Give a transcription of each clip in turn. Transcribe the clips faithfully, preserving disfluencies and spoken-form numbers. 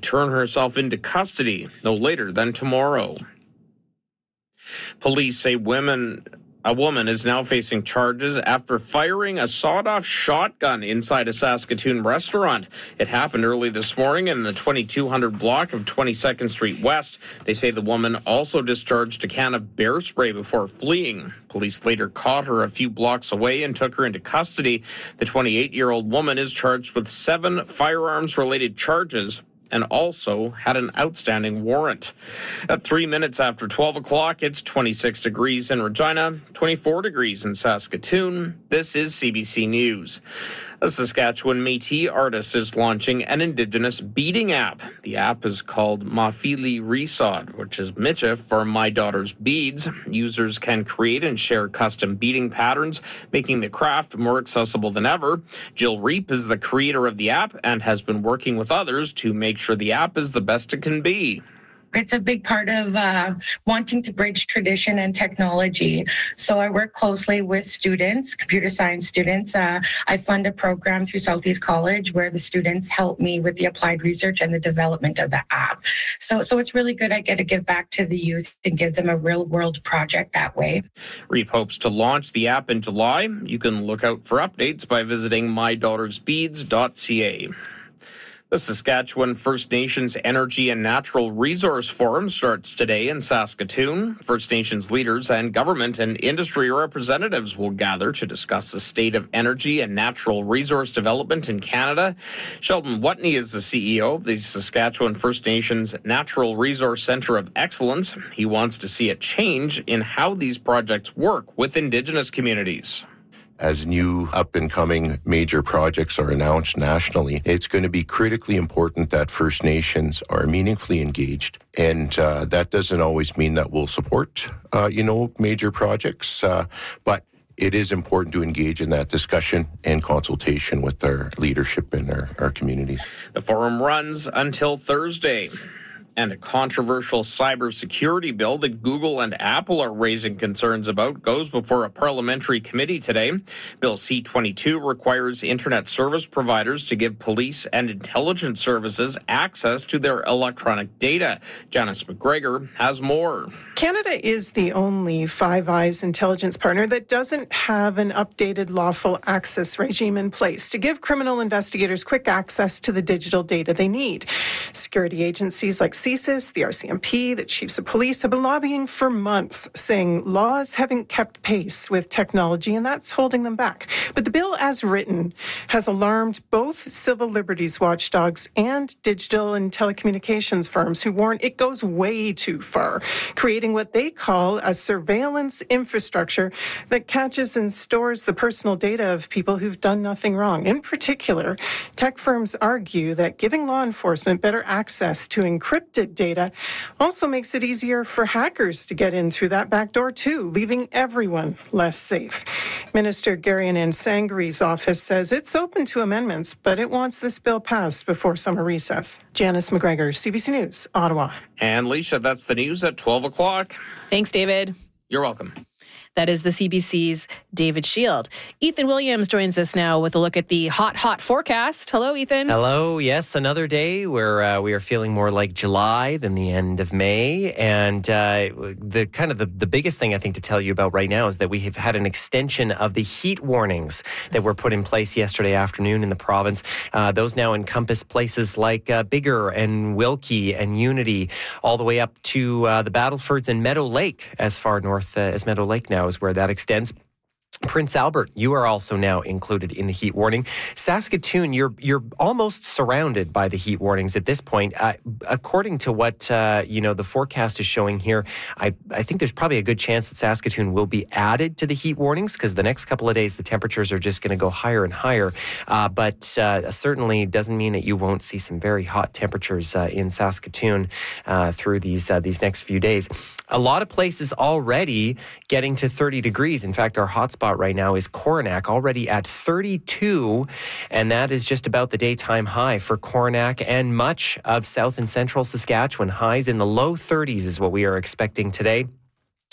turn herself into custody no later than tomorrow. Police say women... A woman is now facing charges after firing a sawed-off shotgun inside a Saskatoon restaurant. It happened early this morning in the twenty-two hundred block of twenty-second Street West. They say the woman also discharged a can of bear spray before fleeing. Police later caught her a few blocks away and took her into custody. The twenty-eight-year-old woman is charged with seven firearms-related charges and also had an outstanding warrant. At three minutes after twelve o'clock, it's twenty-six degrees in Regina, twenty-four degrees in Saskatoon. This is C B C News. A Saskatchewan Métis artist is launching an Indigenous beading app. The app is called Mafili Resod, which is Michif for My Daughter's Beads. Users can create and share custom beading patterns, making the craft more accessible than ever. Jill Reap is the creator of the app and has been working with others to make sure the app is the best it can be. It's a big part of uh, wanting to bridge tradition and technology. So I work closely with students, computer science students. Uh, I fund a program through Southeast College where the students help me with the applied research and the development of the app. So, so it's really good. I get to give back to the youth and give them a real world project that way. Reap hopes to launch the app in July. You can look out for updates by visiting my daughters beads dot c a. The Saskatchewan First Nations Energy and Natural Resource Forum starts today in Saskatoon. First Nations leaders and government and industry representatives will gather to discuss the state of energy and natural resource development in Canada. Sheldon Watney is the C E O of the Saskatchewan First Nations Natural Resource Centre of Excellence. He wants to see a change in how these projects work with Indigenous communities. As new up-and-coming major projects are announced nationally, it's going to be critically important that First Nations are meaningfully engaged. And uh, that doesn't always mean that we'll support, uh, you know, major projects, uh, but it is important to engage in that discussion and consultation with our leadership and our, our communities. The forum runs until Thursday. And a controversial cybersecurity bill that Google and Apple are raising concerns about goes before a parliamentary committee today. Bill C twenty-two requires internet service providers to give police and intelligence services access to their electronic data. Janice McGregor has more. Canada is the only Five Eyes intelligence partner that doesn't have an updated lawful access regime in place to give criminal investigators quick access to the digital data they need. Security agencies like C S I S, the R C M P, the chiefs of police have been lobbying for months, saying laws haven't kept pace with technology, and that's holding them back. But the bill as written has alarmed both civil liberties watchdogs and digital and telecommunications firms who warn it goes way too far, creating what they call a surveillance infrastructure that catches and stores the personal data of people who've done nothing wrong. In particular, tech firms argue that giving law enforcement better access to encrypted data also makes it easier for hackers to get in through that back door too, leaving everyone less safe. Minister Garian Ansangri's office says it's open to amendments, but it wants this bill passed before summer recess. Janice McGregor, C B C News, Ottawa. And Leisha, that's the news at twelve o'clock. Thanks, David. You're welcome. That is the C B C's David Shield. Ethan Williams joins us now with a look at the hot, hot forecast. Hello, Ethan. Hello. Yes, another day where uh, we are feeling more like July than the end of May. And uh, the kind of the, the biggest thing I think to tell you about right now is that we have had an extension of the heat warnings that were put in place yesterday afternoon in the province. Uh, those now encompass places like uh, Biggar and Wilkie and Unity, all the way up to uh, the Battlefords and Meadow Lake, as far north uh, as Meadow Lake now is where that extends. Prince Albert, you are also now included in the heat warning. Saskatoon, you're you're almost surrounded by the heat warnings at this point. Uh, according to what uh, you know, the forecast is showing here, I I think there's probably a good chance that Saskatoon will be added to the heat warnings because the next couple of days the temperatures are just going to go higher and higher. Uh, but uh, certainly doesn't mean that you won't see some very hot temperatures uh, in Saskatoon uh, through these uh, these next few days. A lot of places already getting to thirty degrees. In fact, our hotspot right now is Coronach, already at thirty-two, and that is just about the daytime high for Coronach and much of south and central Saskatchewan. Highs in the low thirties is what we are expecting today.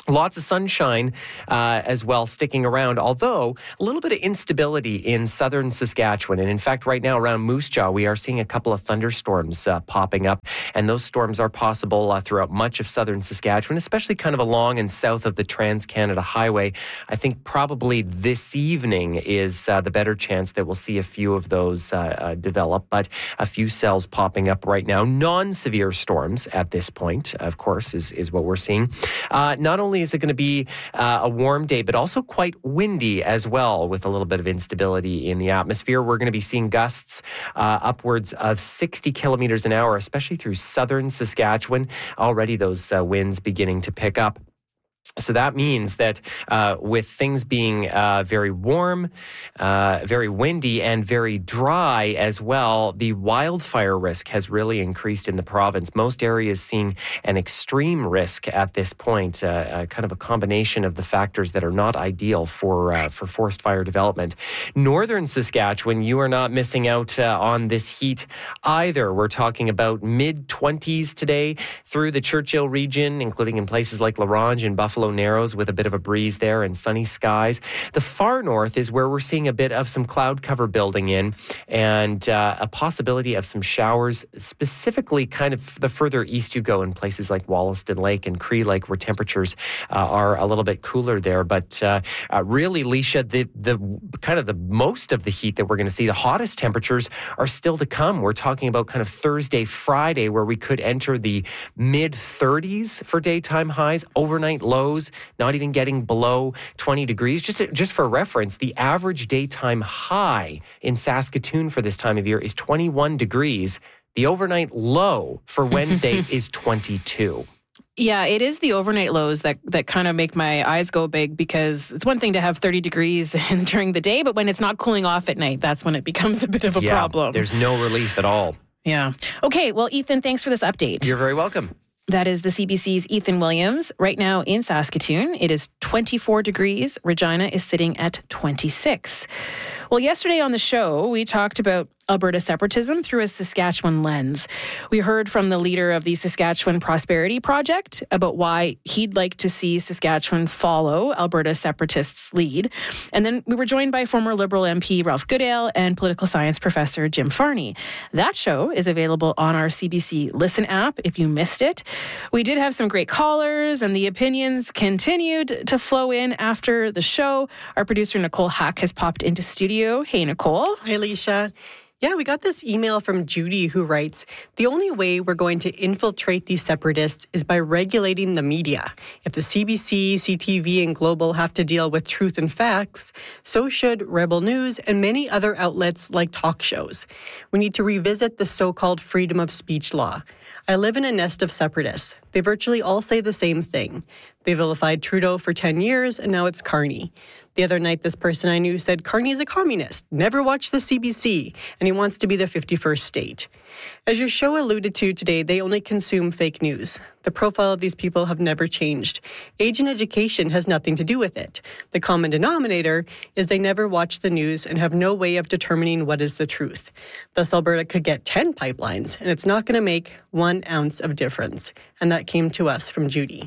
Lots of sunshine uh, as well sticking around, although a little bit of instability in southern Saskatchewan. And in fact, right now around Moose Jaw, we are seeing a couple of thunderstorms uh, popping up. And those storms are possible uh, throughout much of southern Saskatchewan, especially kind of along and south of the Trans-Canada Highway. I think probably this evening is uh, the better chance that we'll see a few of those uh, uh, develop. But a few cells popping up right now. Non-severe storms at this point, of course, is, is what we're seeing. Uh, not only Only is it going to be uh, a warm day, but also quite windy as well, with a little bit of instability in the atmosphere. We're going to be seeing gusts uh, upwards of sixty kilometers an hour, especially through southern Saskatchewan. Already those uh, winds beginning to pick up. So that means that uh, with things being uh, very warm, uh, very windy, and very dry as well, the wildfire risk has really increased in the province. Most areas seeing an extreme risk at this point, uh, uh, kind of a combination of the factors that are not ideal for uh, for forest fire development. Northern Saskatchewan, you are not missing out uh, on this heat either. We're talking about mid twenties today through the Churchill region, including in places like La Ronge and Buffalo Narrows, with a bit of a breeze there and sunny skies. The far north is where we're seeing a bit of some cloud cover building in, and uh, a possibility of some showers, specifically kind of the further east you go in places like Wollaston Lake and Cree Lake, where temperatures uh, are a little bit cooler there. But uh, uh, really, Leisha, the, the kind of the most of the heat that we're going to see, the hottest temperatures are still to come. We're talking about kind of Thursday, Friday, where we could enter the mid thirties for daytime highs, overnight lows not even getting below twenty degrees. Just, just for reference, the average daytime high in Saskatoon for this time of year is twenty-one degrees. The overnight low for Wednesday is twenty-two. Yeah, it is the overnight lows that, that kind of make my eyes go big, because it's one thing to have thirty degrees during the day, but when it's not cooling off at night, that's when it becomes a bit of a yeah, problem. There's no relief at all. Yeah. Okay, well, Ethan, thanks for this update. You're very welcome. That is the C B C's Ethan Williams. Right now in Saskatoon, it is twenty-four degrees. Regina is sitting at twenty-six. Well, yesterday on the show, we talked about Alberta separatism through a Saskatchewan lens. We heard from the leader of the Saskatchewan Prosperity Project about why he'd like to see Saskatchewan follow Alberta separatists' lead. And then we were joined by former Liberal M P Ralph Goodale and political science professor Jim Farney. That show is available on our C B C Listen app if you missed it. We did have some great callers, and the opinions continued to flow in after the show. Our producer Nicole Hack has popped into studio. Hey, Nicole. Hi, Alicia. Yeah, we got this email from Judy who writes, the only way we're going to infiltrate these separatists is by regulating the media. If the C B C, C T V, and Global have to deal with truth and facts, so should Rebel News and many other outlets like talk shows. We need to revisit the so-called freedom of speech law. I live in a nest of separatists. They virtually all say the same thing. They vilified Trudeau for ten years, and now it's Carney. The other night, this person I knew said Carney is a communist, never watched the C B C, and he wants to be the fifty-first state. As your show alluded to today, they only consume fake news. The profile of these people have never changed. Age and education has nothing to do with it. The common denominator is they never watch the news and have no way of determining what is the truth. Thus, Alberta could get ten pipelines, and it's not going to make one ounce of difference. And that came to us from Judy.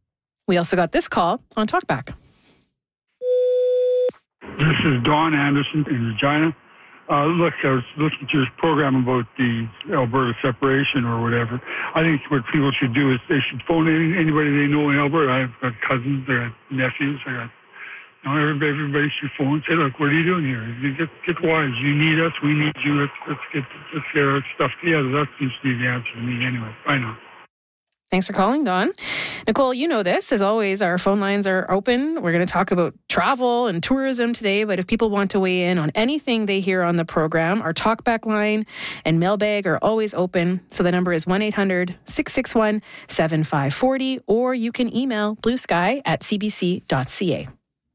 We also got this call on Talkback. This is Don Anderson in Regina. Uh, look, I was listening to your program about the Alberta separation or whatever. I think what people should do is they should phone any, anybody they know in Alberta. I've got cousins, I got nephews, I got, you know, everybody, everybody should phone and say, look, what are you doing here? You get, get wise. You need us. We need you. Let's, let's get, let's get our stuff together. That seems to be the answer to me anyway. Bye now. Thanks for calling, Don. Nicole, you know this. As always, our phone lines are open. We're going to talk about travel and tourism today, but if people want to weigh in on anything they hear on the program, our talkback line and mailbag are always open. So the number is one eight hundred six six one seven five four zero, or you can email bluesky at c b c dot c a.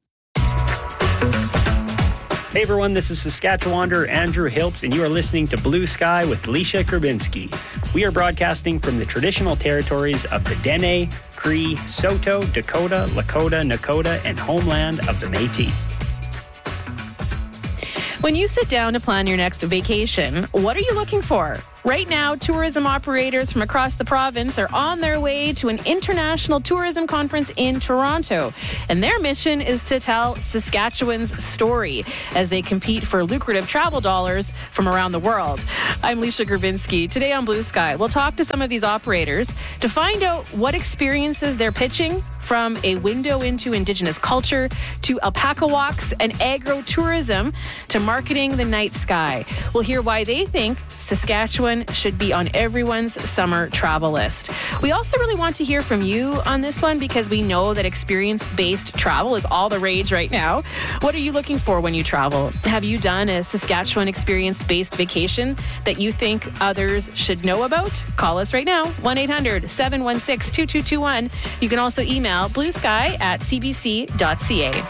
Hey everyone, this is Saskatchewander Andrew Hiltz, and you are listening to Blue Sky with Leisha Krabinski. We are broadcasting from the traditional territories of the Dene, Cree, Saulteaux, Dakota, Lakota, Nakota, and homeland of the Métis. When you sit down to plan your next vacation, what are you looking for? Right now, tourism operators from across the province are on their way to an international tourism conference in Toronto. And their mission is to tell Saskatchewan's story as they compete for lucrative travel dollars from around the world. I'm Leisha Grabinski. Today on Blue Sky, we'll talk to some of these operators to find out what experiences they're pitching, from a window into Indigenous culture to alpaca walks and agro-tourism to marketing the night sky. We'll hear why they think Saskatchewan should be on everyone's summer travel list. We also really want to hear from you on this one because we know that experience-based travel is all the rage right now. What are you looking for when you travel? Have you done a Saskatchewan experience-based vacation that you think others should know about? Call us right now, one eight hundred seven one six two two two one. You can also email bluesky at c b c dot c a.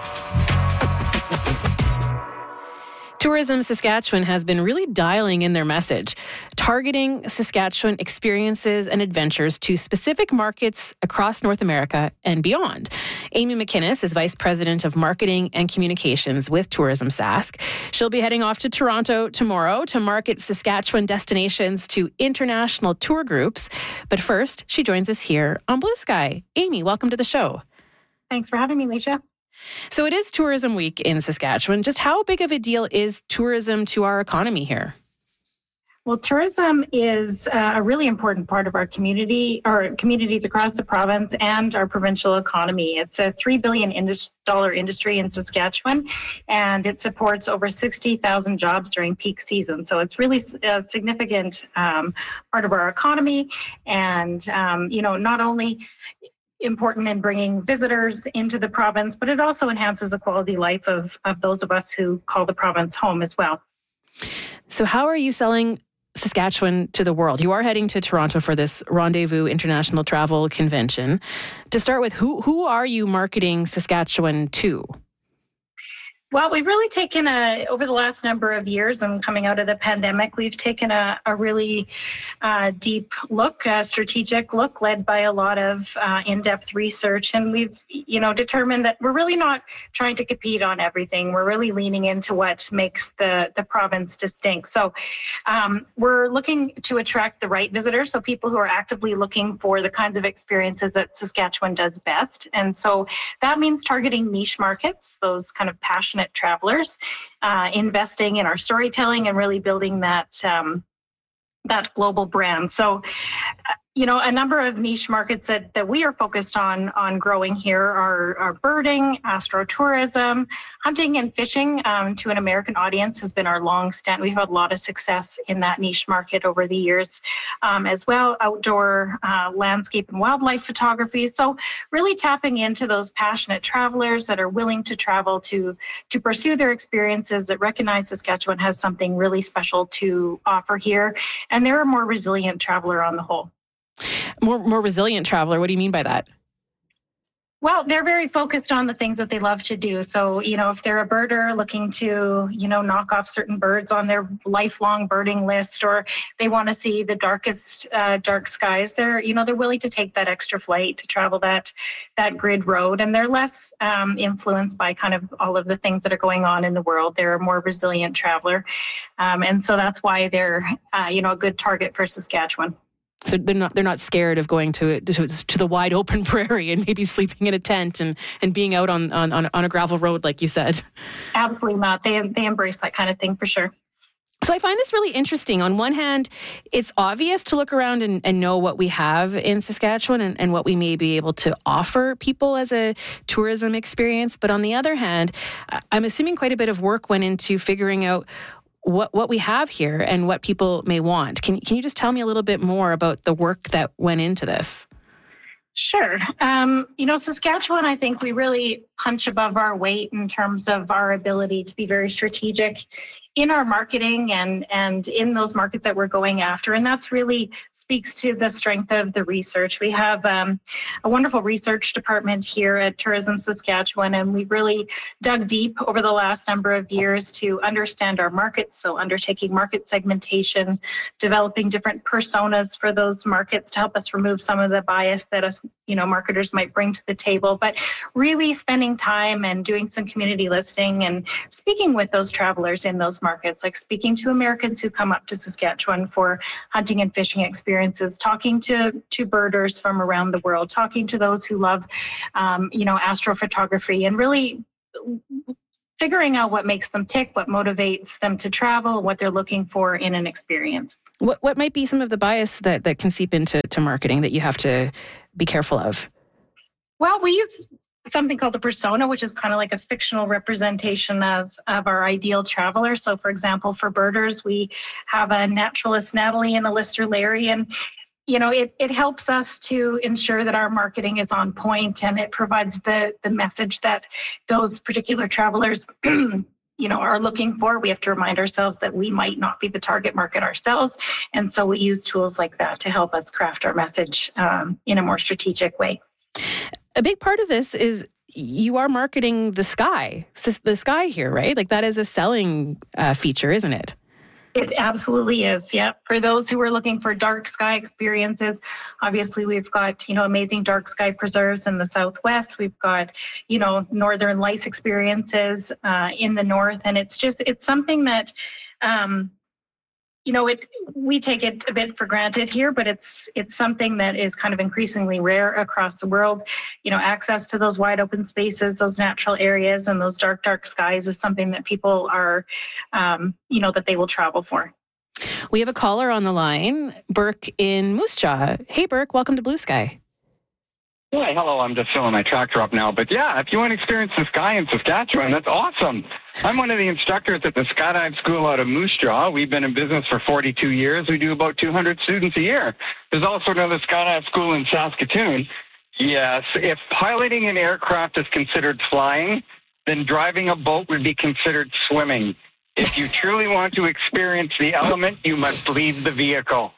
Tourism Saskatchewan has been really dialing in their message, targeting Saskatchewan experiences and adventures to specific markets across North America and beyond. Amy McInnes is Vice President of Marketing and Communications with Tourism Sask. She'll be heading off to Toronto tomorrow to market Saskatchewan destinations to international tour groups. But first, she joins us here on Blue Sky. Amy, welcome to the show. Thanks for having me, Leisha. So it is Tourism Week in Saskatchewan. Just how big of a deal is tourism to our economy here? Well, tourism is uh, a really important part of our community, or communities across the province and our provincial economy. It's a three billion dollars industry in Saskatchewan, and it supports over sixty thousand jobs during peak season. So it's really a significant um, part of our economy. And, um, you know, not only important in bringing visitors into the province, but it also enhances the quality of life of, of those of us who call the province home as well. So how are you selling Saskatchewan to the world? You are heading to Toronto for this Rendezvous International Travel Convention. To start with, who who are you marketing Saskatchewan to? Well, we've really taken a, over the last number of years and coming out of the pandemic, we've taken a, a really uh, deep look, a strategic look led by a lot of uh, in-depth research. And we've, you know, determined that we're really not trying to compete on everything. We're really leaning into what makes the, the province distinct. So um, we're looking to attract the right visitors, so people who are actively looking for the kinds of experiences that Saskatchewan does best. And so that means targeting niche markets, those kind of passionate travelers, uh, investing in our storytelling and really building that um, that global brand. So, you know, a number of niche markets that, that we are focused on on growing here are, are birding, astrotourism, hunting and fishing um, to an American audience has been our long stand. We've had a lot of success in that niche market over the years um, as well. Outdoor uh, landscape and wildlife photography. So really tapping into those passionate travelers that are willing to travel to, to pursue their experiences, that recognize Saskatchewan has something really special to offer here. And they're a more resilient traveler on the whole. More more resilient traveler. What do you mean by that? Well, they're very focused on the things that they love to do. So, you know, if they're a birder looking to, you know, knock off certain birds on their lifelong birding list, or they want to see the darkest uh, dark skies, they're, you know, they're willing to take that extra flight to travel that that grid road. And they're less um, influenced by kind of all of the things that are going on in the world. They're a more resilient traveler. Um, and so that's why they're, uh, you know, a good target for Saskatchewan. So they're not they're not scared of going to to, to the wide open prairie and maybe sleeping in a tent and, and being out on, on, on a gravel road, like you said. Absolutely not. They they embrace that kind of thing for sure. So I find this really interesting. On one hand, it's obvious to look around and, and know what we have in Saskatchewan and, and what we may be able to offer people as a tourism experience. But on the other hand, I'm assuming quite a bit of work went into figuring out what what we have here and what people may want. Can can you just tell me a little bit more about the work that went into this? Sure. Um, you know, Saskatchewan, I think we really punch above our weight in terms of our ability to be very strategic in our marketing and, and in those markets that we're going after. And that's really speaks to the strength of the research. We have um, a wonderful research department here at Tourism Saskatchewan, and we've really dug deep over the last number of years to understand our markets. So undertaking market segmentation, developing different personas for those markets to help us remove some of the bias that us, you know, marketers might bring to the table, but really spending time and doing some community listening and speaking with those travelers in those Indigenous markets, like speaking to Americans who come up to Saskatchewan for hunting and fishing experiences, talking to, to birders from around the world, talking to those who love, um, you know, astrophotography, and really figuring out what makes them tick, what motivates them to travel, what they're looking for in an experience. What what might be some of the bias that, that can seep into to marketing that you have to be careful of? Well, we use something called a persona, which is kind of like a fictional representation of, of our ideal traveler. So, for example, for birders, we have a naturalist, Natalie, and a lister, Larry, and you know, it, it helps us to ensure that our marketing is on point, and it provides the, the message that those particular travelers, you know, are looking for. We have to remind ourselves that we might not be the target market ourselves. And so we use tools like that to help us craft our message um, in a more strategic way. A big part of this is you are marketing the sky, the sky here, right? Like that is a selling uh, feature, isn't it? It absolutely is, yeah. For those who are looking for dark sky experiences, obviously we've got, you know, amazing dark sky preserves in the southwest. We've got, you know, northern lights experiences uh, in the north. And it's just, it's something that, um, you know, it we take it a bit for granted here, but it's it's something that is kind of increasingly rare across the world. You know, access to those wide open spaces, those natural areas, and those dark, dark skies is something that people are, um, you know, that they will travel for. We have a caller on the line, Burke in Moose Jaw. Hey, Burke, welcome to Blue Sky. Hi, hello. I'm just filling my tractor up now. But yeah, if you want to experience the sky in Saskatchewan, that's awesome. I'm one of the instructors at the Skydive School out of Moose Jaw. We've been in business for forty-two years. We do about two hundred students a year. There's also another Skydive School in Saskatoon. Yes, if piloting an aircraft is considered flying, then driving a boat would be considered swimming. If you truly want to experience the element, you must leave the vehicle.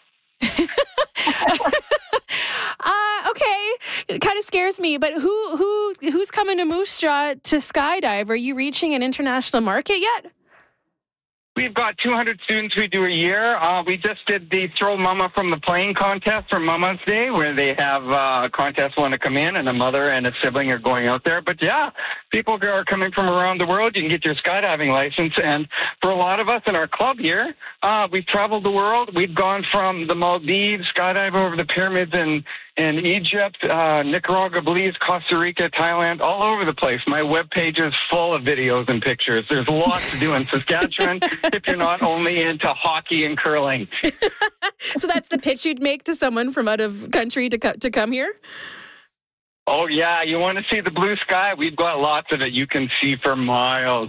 Uh, okay, it kind of scares me, but who who who's coming to Moose Jaw to skydive? Are you reaching an international market yet? We've got two hundred students we do a year. Uh, we just did the Throw Mama from the Plane contest for Mama's Day, where they have uh, a contest want to come in, and a mother and a sibling are going out there. But yeah, people are coming from around the world. You can get your skydiving license. And for a lot of us in our club here, uh, we've traveled the world. We've gone from the Maldives, skydive over the pyramids in, in Egypt, uh, Nicaragua, Belize, Costa Rica, Thailand, all over the place. My webpage is full of videos and pictures. There's lots to do in Saskatchewan if you're not only into hockey and curling. So that's the pitch you'd make to someone from out of country to co- to come here? Oh, yeah. You want to see the blue sky? We've got lots of it. You can see for miles.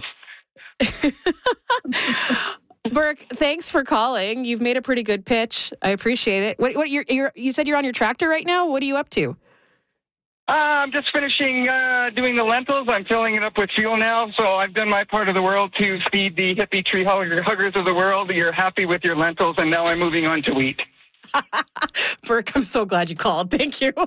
Burke, thanks for calling. You've made a pretty good pitch. I appreciate it. What, what you're, you're, you said you're on your tractor right now? What are you up to? Uh, I'm just finishing uh, doing the lentils. I'm filling it up with fuel now. So I've done my part of the world to feed the hippie tree hugger, huggers of the world. You're happy with your lentils, and now I'm moving on to wheat. Burke, I'm so glad you called. Thank you.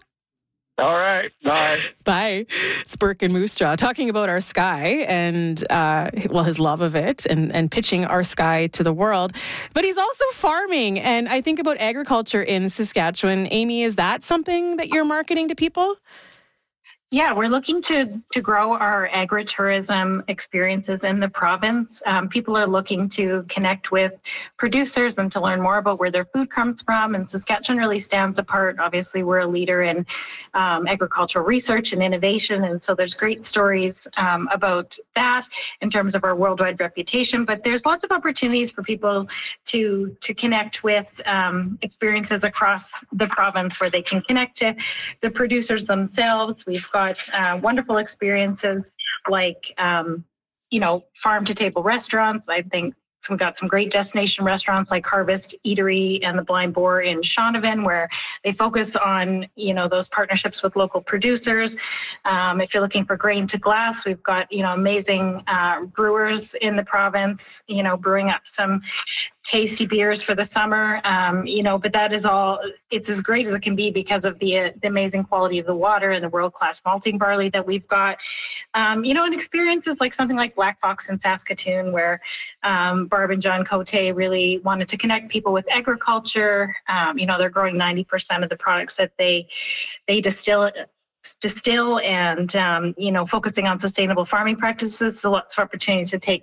All right. Bye. Bye. It's Burke and Moose Jaw talking about our sky and, uh, well, his love of it and, and pitching our sky to the world. But he's also farming. And I think about agriculture in Saskatchewan. Amy, is that something that you're marketing to people? Yeah, we're looking to to grow our agritourism experiences in the province. Um, people are looking to connect with producers and to learn more about where their food comes from. And Saskatchewan really stands apart. Obviously, we're a leader in um, agricultural research and innovation. And so there's great stories um, about that in terms of our worldwide reputation. But there's lots of opportunities for people to, to connect with um, experiences across the province where they can connect to the producers themselves. We've got Got uh, wonderful experiences like, um, you know, farm to table restaurants. I think we've got some great destination restaurants like Harvest Eatery and the Blind Boar in Shaunavon, where they focus on, you know, those partnerships with local producers. Um, if you're looking for grain to glass, we've got, you know, amazing uh, brewers in the province, you know, brewing up some tasty beers for the summer, um, you know, but that is all, it's as great as it can be because of the, uh, the amazing quality of the water and the world-class malting barley that we've got. Um, you know, and experiences like something like Black Fox in Saskatoon, where um, Barb and John Cote really wanted to connect people with agriculture. Um, you know, they're growing ninety percent of the products that they, they distill distill and, um, you know, focusing on sustainable farming practices. So lots of opportunities to take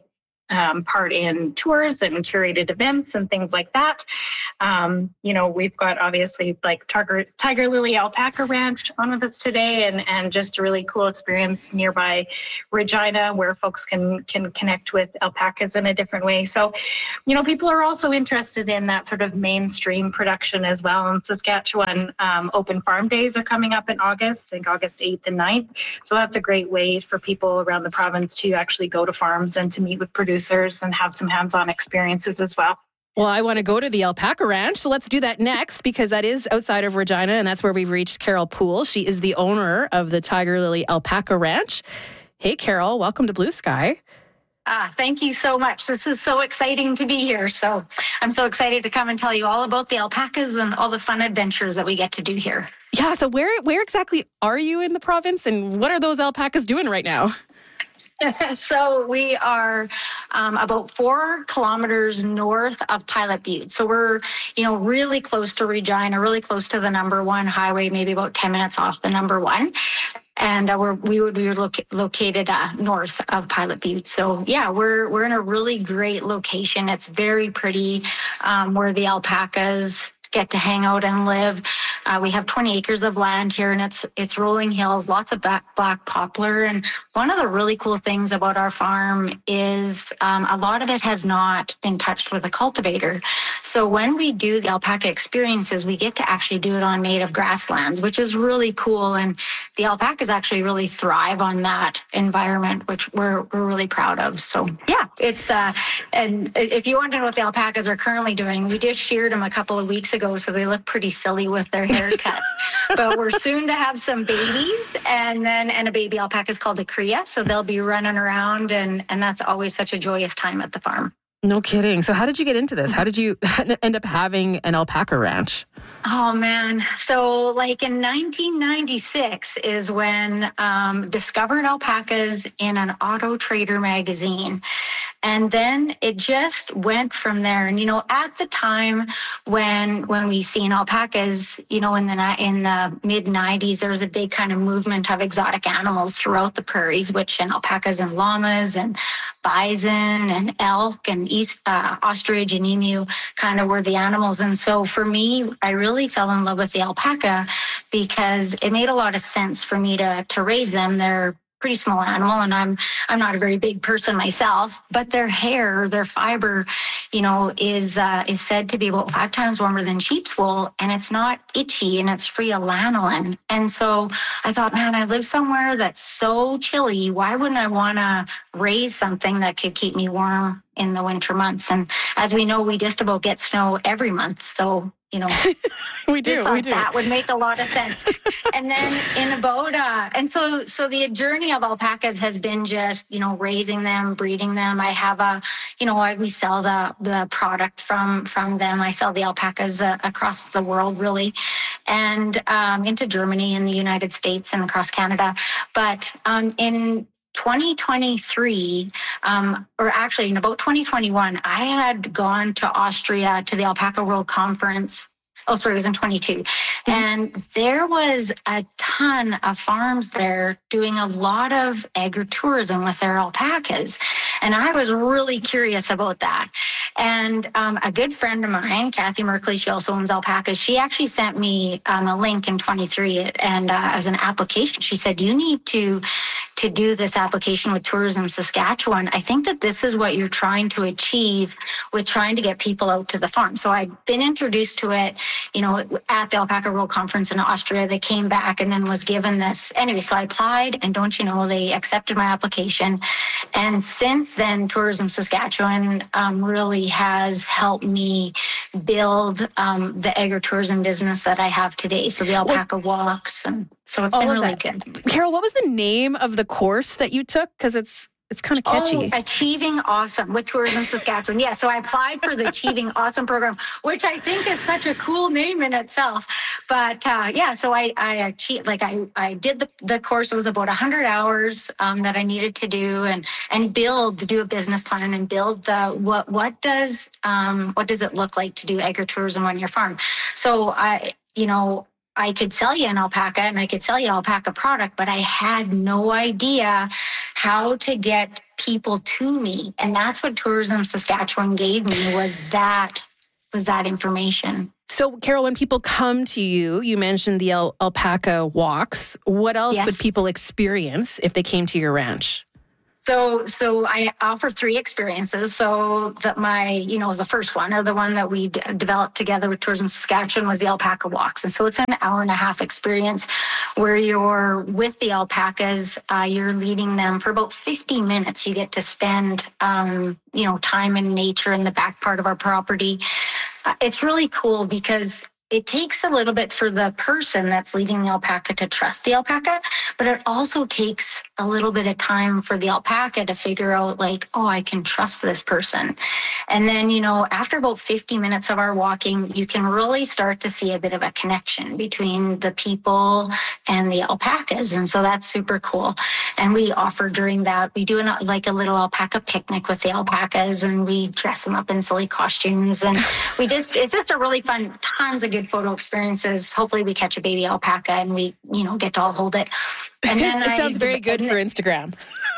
um, part in tours and curated events and things like that. Um, you know, we've got obviously like Tiger, Tiger Lily Alpaca Ranch on with us today, and, and just a really cool experience nearby Regina where folks can, can connect with alpacas in a different way. So, you know, people are also interested in that sort of mainstream production as well. In Saskatchewan, um, Open Farm Days are coming up in August, I think August eighth and ninth. So that's a great way for people around the province to actually go to farms and to meet with producers and have some hands-on experiences as well. Well, I want to go to the Alpaca Ranch, so let's do that next because that is outside of Regina, and that's where we've reached Carol Poole. She is the owner of the Tiger Lily Alpaca Ranch. Hey, Carol, welcome to Blue Sky. Ah, thank you so much. This is so exciting to be here. So I'm so excited to come and tell you all about the alpacas and all the fun adventures that we get to do here. Yeah, so where where exactly are you in the province, and what are those alpacas doing right now? So we are um, about four kilometers north of Pilot Butte. So we're, you know, really close to Regina, really close to the number one highway, maybe about ten minutes off the number one. And uh, we're, we would be loca- located uh, north of Pilot Butte. So yeah, we're we're in a really great location. It's very pretty, um, where the alpacas get to hang out and live. Uh, we have twenty acres of land here, and it's it's rolling hills, lots of black, black poplar. And one of the really cool things about our farm is um, a lot of it has not been touched with a cultivator. So when we do the alpaca experiences, we get to actually do it on native grasslands, which is really cool. And the alpacas actually really thrive on that environment, which we're we're really proud of. So yeah, it's uh, and if you want to know what the alpacas are currently doing, we just sheared them a couple of weeks ago, so they look pretty silly with their haircuts. But we're soon to have some babies, and then and a baby alpaca is called a cria, so they'll be running around, and and that's always such a joyous time at the farm. No kidding. So how did you get into this? How did you end up having an alpaca ranch? Oh, man. So like in nineteen ninety-six is when um, discovered alpacas in an Auto Trader magazine. And then it just went from there. And, you know, at the time when when we seen alpacas, you know, in the in the mid nineties, there was a big kind of movement of exotic animals throughout the prairies, which and alpacas and llamas and bison and elk and east uh, ostrich and emu kind of were the animals. And so for me, I really fell in love with the alpaca because it made a lot of sense for me to to raise them. They're pretty small animal, and I'm I'm not a very big person myself, but their hair, their fiber, you know, is uh, is said to be about five times warmer than sheep's wool, and it's not itchy, and it's free of lanolin. And so I thought, man, I live somewhere that's so chilly. Why wouldn't I want to raise something that could keep me warm in the winter months? And as we know, we just about get snow every month, so you know, we do. Just we do. That would make a lot of sense. And then in about, uh, and so, so the journey of alpacas has been just, you know, raising them, breeding them. I have a, you know, I, we sell the the product from from them. I sell the alpacas uh, across the world, really, and um, into Germany and the United States and across Canada. But um, in twenty twenty-three, um, or actually in about twenty twenty-one, I had gone to Austria to the Alpaca World Conference. Oh, sorry, it was in twenty-two. Mm-hmm. And there was a ton of farms there doing a lot of agritourism with their alpacas. And I was really curious about that. And um, a good friend of mine, Kathy Merkley, she also owns alpacas. She actually sent me um, a link in twenty-three and uh, as an application. She said, you need to to do this application with Tourism Saskatchewan. I think that this is what you're trying to achieve with trying to get people out to the farm. So I'd been introduced to it, you know, at the Alpaca World Conference in Austria. They came back and then was given this. Anyway, so I applied, and don't you know, they accepted my application. And since then, Tourism Saskatchewan um, really has helped me build um, the agritourism business that I have today. So the alpaca walks, and so it's been really good. Carol, what was the name of the course that you took? Because it's It's kind of catchy. Oh, Achieving Awesome with Tourism Saskatchewan. Yeah, so I applied for the Achieving Awesome program, which I think is such a cool name in itself. But uh, yeah, so I I achieved, like I, I did the, the course. It was about one hundred hours um, that I needed to do and and build, do a business plan and build the, what what does um, what does it look like to do agritourism on your farm? So I, you know, I could sell you an alpaca and I could sell you alpaca product, but I had no idea how to get people to me. And that's what Tourism Saskatchewan gave me was that, was that information. So, Carol, when people come to you, you mentioned the al- alpaca walks. What else Yes. would people experience if they came to your ranch? So, so I offer three experiences. So that my, you know, the first one or the one that we d- developed together with Tourism Saskatchewan was the alpaca walks. And so it's an hour and a half experience where you're with the alpacas. Uh, you're leading them for about fifty minutes. You get to spend, um, you know, time in nature in the back part of our property. Uh, it's really cool because it takes a little bit for the person that's leading the alpaca to trust the alpaca, but it also takes a little bit of time for the alpaca to figure out like, oh, I can trust this person. And then, you know, after about fifty minutes of our walking, you can really start to see a bit of a connection between the people and the alpacas. And so that's super cool. And we offer during that, we do an, like a little alpaca picnic with the alpacas, and we dress them up in silly costumes. And we just, it's just a really fun, tons of good photo experiences. Hopefully we catch a baby alpaca and we, you know, get to all hold it. And then it I, sounds very good for Instagram.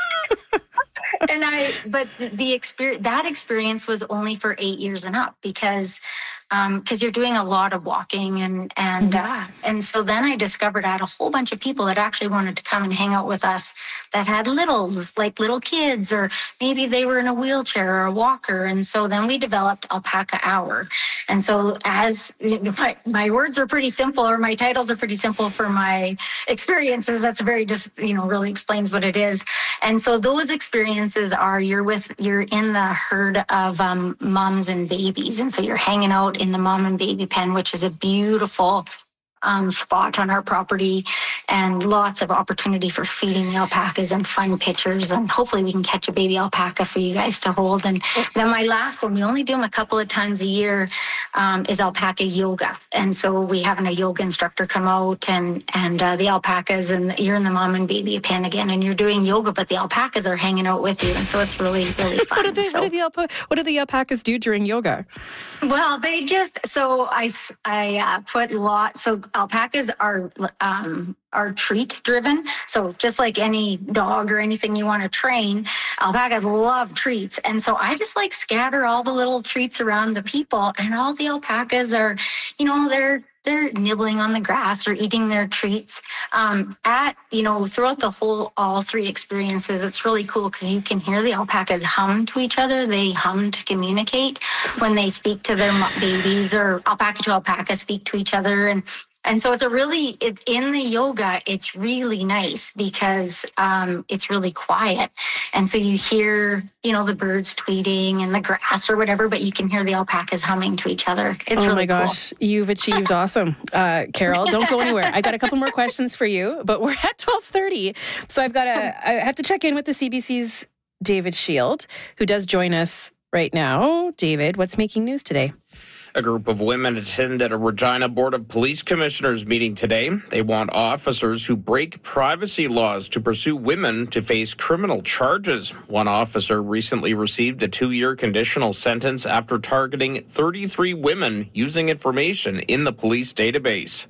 and I, but the experience, that experience was only for eight years and up because, um, because you're doing a lot of walking and, and, mm-hmm. uh, and so then I discovered I had a whole bunch of people that actually wanted to come and hang out with us that had littles, like little kids, or maybe they were in a wheelchair or a walker. And so then we developed Alpaca Hour. And so as you know, my, my words are pretty simple, or my titles are pretty simple for my experiences. That's very just, you know, really explains what it is. And so those experiences are you're with, you're in the herd of um, moms and babies. And so you're hanging out in the mom and baby pen, which is a beautiful um, spot on our property, and lots of opportunity for feeding the alpacas and fun pictures. And hopefully we can catch a baby alpaca for you guys to hold. And then my last one, we only do them a couple of times a year, um, is alpaca yoga. And so we have a yoga instructor come out, and, and uh, the alpacas, and you're in the mom and baby pen again, and you're doing yoga, but the alpacas are hanging out with you. And so it's really, really fun. what, do they, so, what, do the alpa- what do the alpacas do during yoga? Well, they just, so I, I uh, put lots, so alpacas are um, are treat driven. So just like any dog or anything you want to train, alpacas love treats. And so I just like scatter all the little treats around the people, and all the alpacas are, you know, they're they're nibbling on the grass or eating their treats. Um, at, you know, throughout the whole, all three experiences, it's really cool because you can hear the alpacas hum to each other. They hum to communicate when they speak to their babies, or alpaca to alpaca speak to each other. And And so it's a really, it, in the yoga, it's really nice because um, it's really quiet. And so you hear, you know, the birds tweeting and the grass or whatever, but you can hear the alpacas humming to each other. It's oh really my gosh, cool. You've achieved awesome. Uh, Carol, don't go anywhere. I got a couple more questions for you, but we're at twelve thirty. So I've got to, I have to check in with the C B C's David Shield, who does join us right now. David, what's making news today? A group of women attended a Regina Board of Police Commissioners meeting today. They want officers who break privacy laws to pursue women to face criminal charges. One officer recently received a two-year conditional sentence after targeting thirty-three women using information in the police database.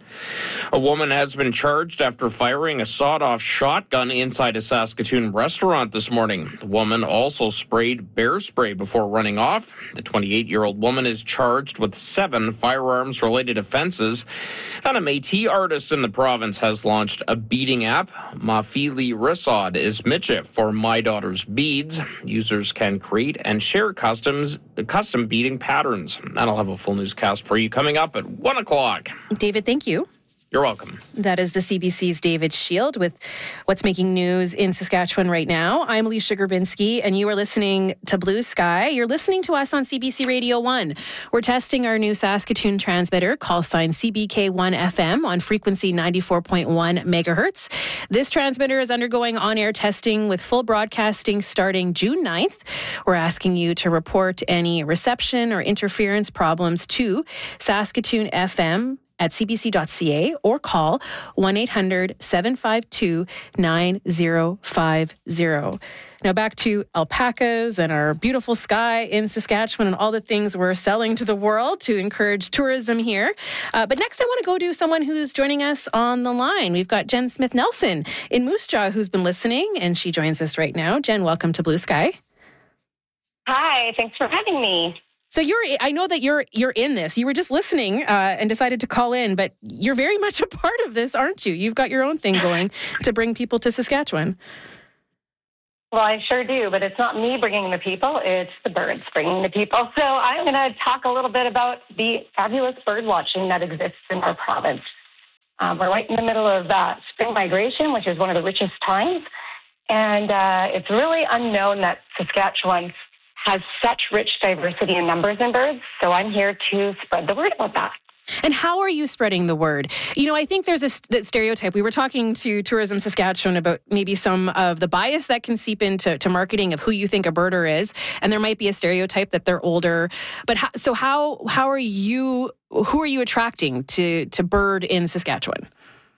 A woman has been charged after firing a sawed-off shotgun inside a Saskatoon restaurant this morning. The woman also sprayed bear spray before running off. The twenty-eight-year-old woman is charged with seven firearms-related offenses. And a Métis artist in the province has launched a beading app. Mafili Risod is Mitchif for My Daughter's Beads. Users can create and share customs, custom beading patterns. And I'll have a full newscast for you coming up at one o'clock. David, thank you. You're welcome. That is the C B C's David Shield with what's making news in Saskatchewan right now. I'm Alicia Grabinski, and you are listening to Blue Sky. You're listening to us on C B C Radio one. We're testing our new Saskatoon transmitter, call sign C B K one F M, on frequency ninety-four point one megahertz. This transmitter is undergoing on-air testing with full broadcasting starting June ninth. We're asking you to report any reception or interference problems to Saskatoon F M at c b c dot c a or call one eight hundred seven five two nine zero five zero. Now back to alpacas and our beautiful sky in Saskatchewan and all the things we're selling to the world to encourage tourism here. Uh, but next I want to go to someone who's joining us on the line. We've got Jen Smith-Nelson in Moose Jaw who's been listening, and she joins us right now. Jen, welcome to Blue Sky. Hi, thanks for having me. So you're, I know that you're you're in this. You were just listening uh, and decided to call in, but you're very much a part of this, aren't you? You've got your own thing going to bring people to Saskatchewan. Well, I sure do, but it's not me bringing the people, it's the birds bringing the people. So I'm going to talk a little bit about the fabulous bird watching that exists in our province. Um, we're right in the middle of uh, spring migration, which is one of the richest times, and uh, it's really unknown that Saskatchewan has such rich diversity in numbers in birds, so I'm here to spread the word about that. And how are you spreading the word? You know, I think there's a st- stereotype. We were talking to Tourism Saskatchewan about maybe some of the bias that can seep into to marketing of who you think a birder is, and there might be a stereotype that they're older. But how, so how how are you? Who are you attracting to to bird in Saskatchewan?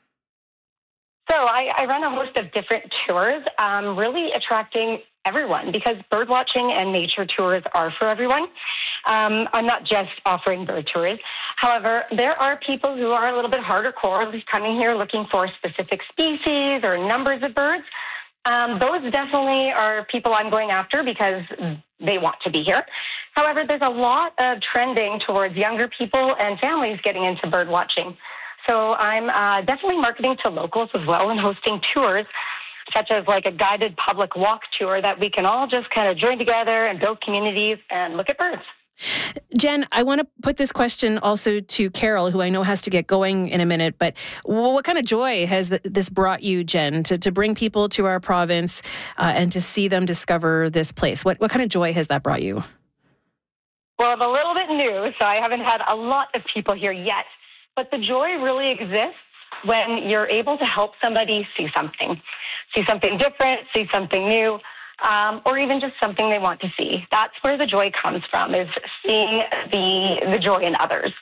So I, I run a host of different tours, um, really attracting everyone because bird watching and nature tours are for everyone. Um, I'm not just offering bird tours. However, there are people who are a little bit harder core, who's coming here looking for specific species or numbers of birds. Um, those definitely are people I'm going after because they want to be here. However, there's a lot of trending towards younger people and families getting into bird watching. So I'm uh, definitely marketing to locals as well and hosting tours such as like a guided public walk tour that we can all just kind of join together and build communities and look at birds. Jen, I want to put this question also to Carol, who I know has to get going in a minute, but what kind of joy has this brought you, Jen, to, to bring people to our province uh, and to see them discover this place? What, what kind of joy has that brought you? Well, I'm a little bit new, so I haven't had a lot of people here yet. But the joy really exists when you're able to help somebody see something, see something different, see something new, um, or even just something they want to see. That's where the joy comes from, is seeing the the joy in others.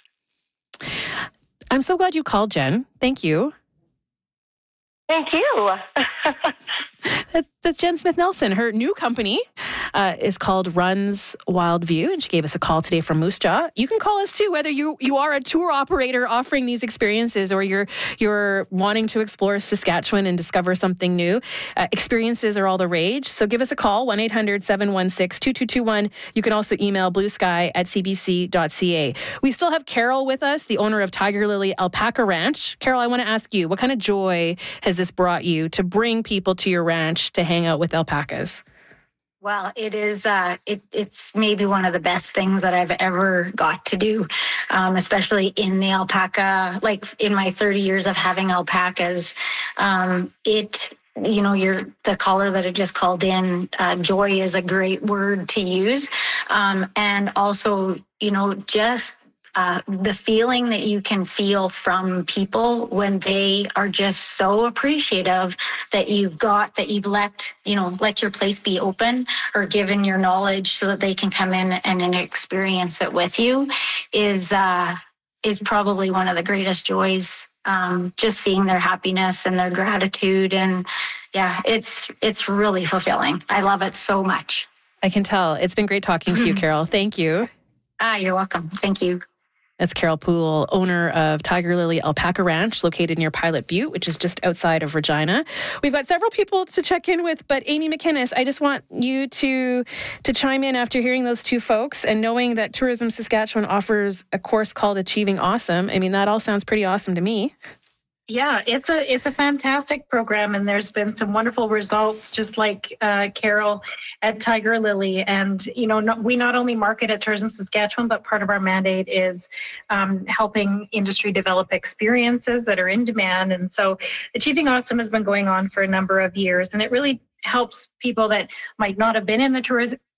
I'm so glad you called, Jen. Thank you. Thank you. That's, that's Jen Smith-Nelson. Her new company uh, is called Runs Wild View, and she gave us a call today from Moose Jaw. You can call us too, whether you, you are a tour operator offering these experiences or you're you're wanting to explore Saskatchewan and discover something new. Uh, experiences are all the rage, so give us a call, one eight hundred seven one six two two two one. You can also email bluesky at c b c dot c a. We still have Carol with us, the owner of Tiger Lily Alpaca Ranch. Carol, I want to ask you, what kind of joy has this brought you to bring people to your ranch to hang out with alpacas? Well, it is, uh, it, it's maybe one of the best things that I've ever got to do, um, especially in the alpaca, like in my thirty years of having alpacas. Um, it, you know, you're the caller that had just called in, uh, joy is a great word to use. Um, and also, you know, just Uh, the feeling that you can feel from people when they are just so appreciative that you've got, that you've let, you know, let your place be open or given your knowledge so that they can come in and, and experience it with you is, uh, is probably one of the greatest joys. Um, just seeing their happiness and their gratitude. And yeah, it's, it's really fulfilling. I love it so much. I can tell. It's been great talking to you, Carol. Thank you. Ah, you're welcome. Thank you. That's Carol Poole, owner of Tiger Lily Alpaca Ranch, located near Pilot Butte, which is just outside of Regina. We've got several people to check in with, but Amy McInnes, I just want you to to chime in after hearing those two folks and knowing that Tourism Saskatchewan offers a course called Achieving Awesome. I mean, that all sounds pretty awesome to me. Yeah, it's a it's a fantastic program, and there's been some wonderful results, just like uh, Carol at Tiger Lily. And you know, not, we not only market at Tourism Saskatchewan, but part of our mandate is um, helping industry develop experiences that are in demand. And so, Achieving Awesome has been going on for a number of years, and it really helps people that might not have been in the tourism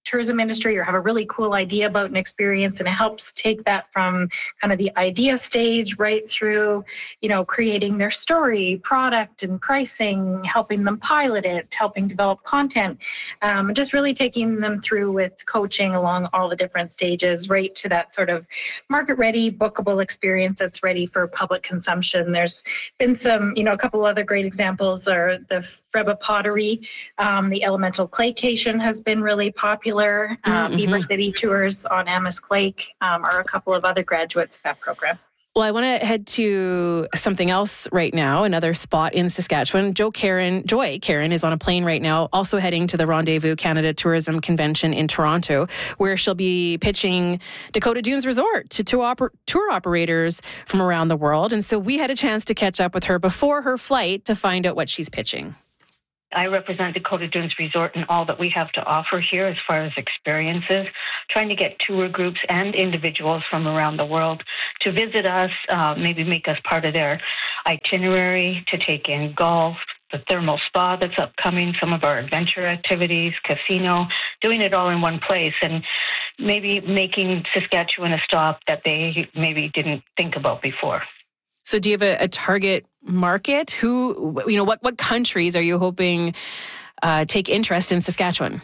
tourism industry or have a really cool idea about an experience, and it helps take that from kind of the idea stage right through, you know, creating their story, product and pricing, helping them pilot it, helping develop content, um, just really taking them through with coaching along all the different stages right to that sort of market ready, bookable experience that's ready for public consumption. There's been some, you know, a couple other great examples are the Freba Pottery, um, the Elemental Claycation has been really popular. Uh, mm-hmm. Beaver City Tours on Amos Lake um, are a couple of other graduates of that program. Well, I want to head to something else right now, another spot in Saskatchewan. Joe Karen, Joy Karen is on a plane right now, also heading to the Rendezvous Canada Tourism Convention in Toronto, where she'll be pitching Dakota Dunes Resort to tour, oper- tour operators from around the world. And so we had a chance to catch up with her before her flight to find out what she's pitching. I represent Dakota Dunes Resort and all that we have to offer here as far as experiences, trying to get tour groups and individuals from around the world to visit us, uh, maybe make us part of their itinerary, to take in golf, the thermal spa that's upcoming, some of our adventure activities, casino, doing it all in one place, and maybe making Saskatchewan a stop that they maybe didn't think about before. So do you have a, a target market? Who, you know, what, what countries are you hoping uh, take interest in Saskatchewan?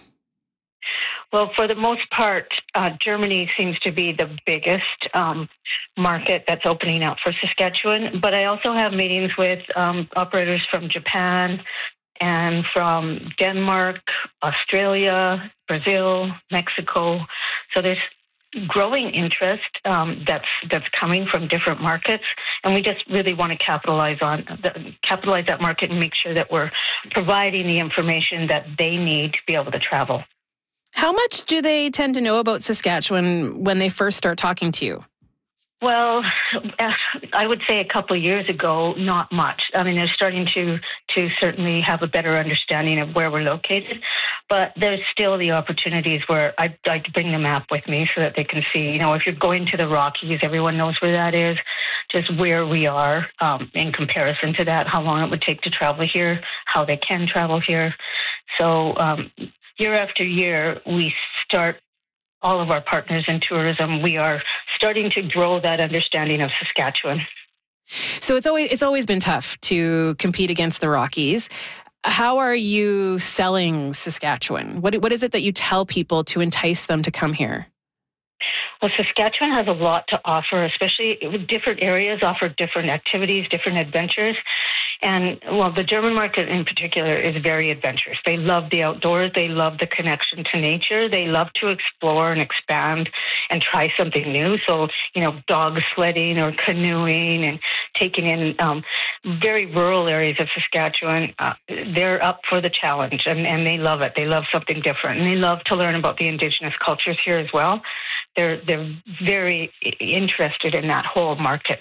Well, for the most part, uh, Germany seems to be the biggest um, market that's opening up for Saskatchewan. But I also have meetings with um, operators from Japan and from Denmark, Australia, Brazil, Mexico. So there's growing interest um, that's that's coming from different markets, and we just really want to capitalize on the, capitalize that market and make sure that we're providing the information that they need to be able to travel. How much do they tend to know about Saskatchewan when they first start talking to you? Well, I would say a couple of years ago, not much. I mean, they're starting to to certainly have a better understanding of where we're located, but there's still the opportunities where I like to bring the map with me so that they can see, you know, if you're going to the Rockies, everyone knows where that is, just where we are um, in comparison to that, how long it would take to travel here, how they can travel here. So um, year after year, we start all of our partners in tourism, we are starting to grow that understanding of Saskatchewan. So it's always it's always been tough to compete against the Rockies. How are you selling Saskatchewan? What what is it that you tell people to entice them to come here? Well, Saskatchewan has a lot to offer, especially different areas offer different activities, different adventures. And, well, the German market in particular is very adventurous. They love the outdoors. They love the connection to nature. They love to explore and expand and try something new. So, you know, dog sledding or canoeing and taking in um, very rural areas of Saskatchewan, uh, they're up for the challenge, and, and they love it. They love something different, and they love to learn about the Indigenous cultures here as well. They're they're very interested in that whole market.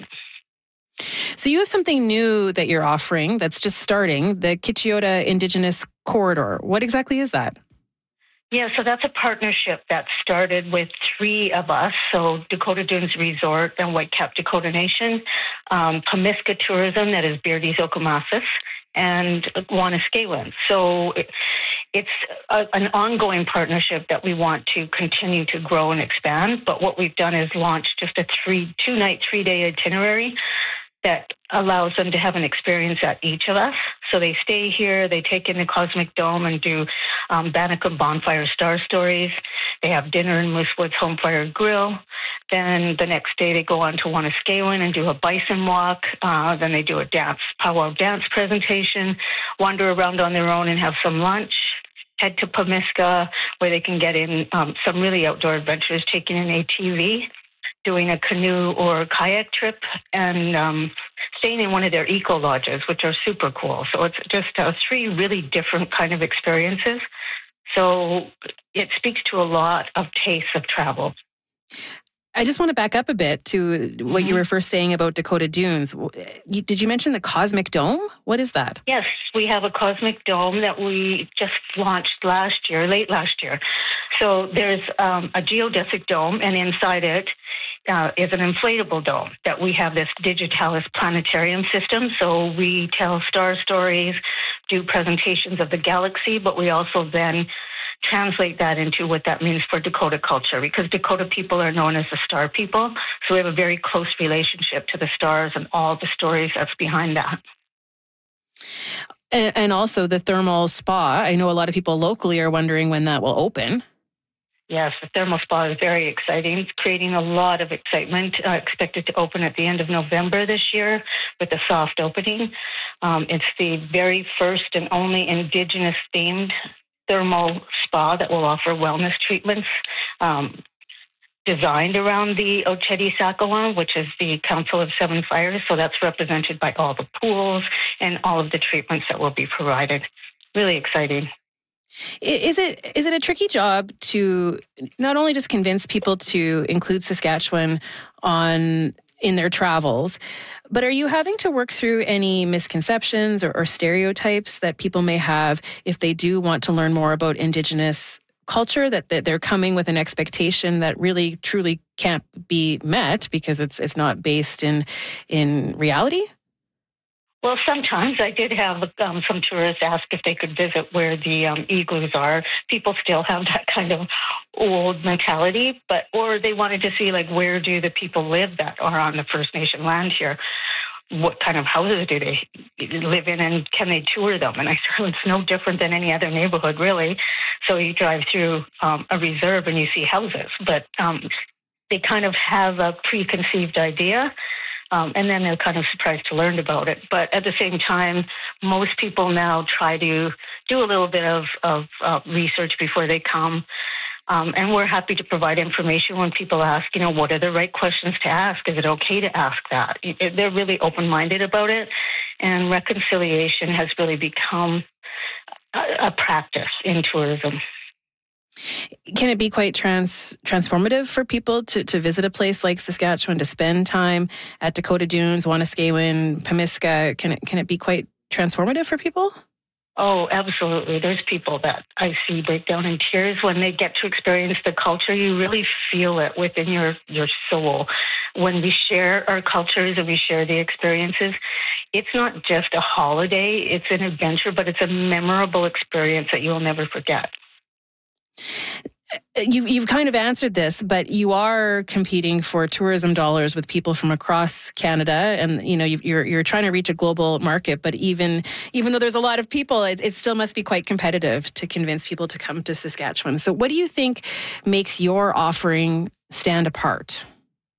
So you have something new that you're offering that's just starting, the Kichiota Indigenous Corridor. What exactly is that? Yeah, so that's a partnership that started with three of us, so Dakota Dunes Resort and Whitecap Dakota Nation, um, Pemiska Tourism, that is Beardy's Okemasis, and Wanuskewin. So it, it's a, an ongoing partnership that we want to continue to grow and expand, but what we've done is launch just a three, two-night, three-day itinerary that allows them to have an experience at each of us. So they stay here, they take in the Cosmic Dome and do um, Banneker Bonfire Star Stories. They have dinner in Moose Woods Home Fire Grill. Then the next day they go on to Wanuskewin and do a bison walk. Uh, then they do a dance, powwow dance presentation, wander around on their own and have some lunch. Head to Pemiska, where they can get in um, some really outdoor adventures, taking an A T V, doing a canoe or kayak trip, and um, staying in one of their eco lodges, which are super cool. So it's just uh, three really different kind of experiences. So it speaks to a lot of tastes of travel. I just want to back up a bit to what mm-hmm. you were first saying about Dakota Dunes. You, did you mention the Cosmic Dome? What is that? Yes, we have a Cosmic Dome that we just launched last year, late last year. So there's um, a geodesic dome, and inside it uh, is an inflatable dome that we have this Digitalis planetarium system. So we tell star stories, do presentations of the galaxy, but we also then translate that into what that means for Dakota culture, because Dakota people are known as the star people. So we have a very close relationship to the stars and all the stories that's behind that. And, and also the thermal spa. I know a lot of people locally are wondering when that will open. Yes, the thermal spa is very exciting. It's creating a lot of excitement. Uh, expected to open at the end of November this year with a soft opening. Um, it's the very first and only Indigenous-themed thermal spa that will offer wellness treatments um, designed around the Oceti Sakowin, which is the Council of Seven Fires. So that's represented by all the pools and all of the treatments that will be provided. Really exciting. Is it is it a tricky job to not only just convince people to include Saskatchewan on in their travels, but are you having to work through any misconceptions or, or stereotypes that people may have if they do want to learn more about Indigenous culture, that, that they're coming with an expectation that really truly can't be met because it's it's not based in in reality? Well, sometimes I did have um, some tourists ask if they could visit where the um, igloos are. People still have that kind of old mentality, but or they wanted to see, like, where do the people live that are on the First Nation land here? What kind of houses do they live in, and can they tour them? And I said, it's no different than any other neighborhood, really. So you drive through um, a reserve and you see houses, but um, they kind of have a preconceived idea. Um, and then they're kind of surprised to learn about it. But at the same time, most people now try to do a little bit of, of uh, research before they come. Um, and we're happy to provide information when people ask, you know, what are the right questions to ask? Is it okay to ask that? It, they're really open-minded about it. And reconciliation has really become a, a practice in tourism. Can it be quite trans transformative for people to, to visit a place like Saskatchewan, to spend time at Dakota Dunes, Wanuskewin, Pemiska? Can it, can it be quite transformative for people? Oh, absolutely. There's people that I see break down in tears when they get to experience the culture. You really feel it within your, your soul. When we share our cultures and we share the experiences, it's not just a holiday, it's an adventure, but it's a memorable experience that you'll never forget. You've, you've kind of answered this, but you are competing for tourism dollars with people from across Canada, and you know you've, you're you're trying to reach a global market. But even even though there's a lot of people, it, it still must be quite competitive to convince people to come to Saskatchewan. So, what do you think makes your offering stand apart?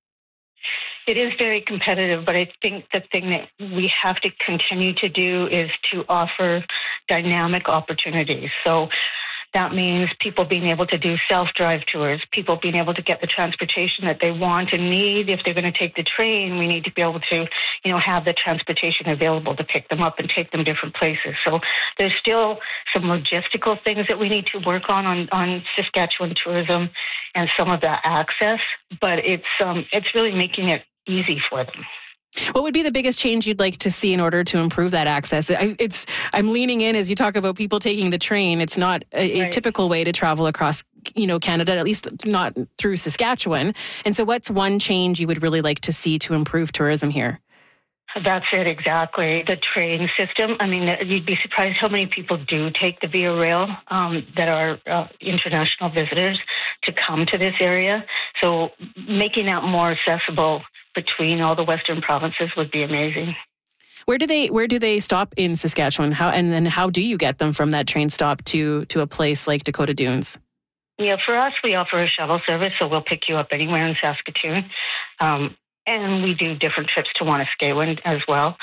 It is very competitive, but I think the thing that we have to continue to do is to offer dynamic opportunities. So that means people being able to do self-drive tours, people being able to get the transportation that they want and need. If they're going to take the train, we need to be able to, you know, have the transportation available to pick them up and take them different places. So there's still some logistical things that we need to work on on, on Saskatchewan tourism and some of that access, but it's um, it's really making it easy for them. What would be the biggest change you'd like to see in order to improve that access? I, it's I'm leaning in as you talk about people taking the train. It's not a, right. a typical way to travel across, you know, Canada, at least not through Saskatchewan. And so what's one change you would really like to see to improve tourism here? That's it, exactly. The train system. I mean, you'd be surprised how many people do take the Via Rail um, that are uh, international visitors to come to this area. So making that more accessible between all the Western provinces would be amazing. Where do they Where do they stop in Saskatchewan? How and then how do you get them from that train stop to to a place like Dakota Dunes? Yeah, for us, we offer a shuttle service, so we'll pick you up anywhere in Saskatoon, um, and we do different trips to Wanuskewin as well.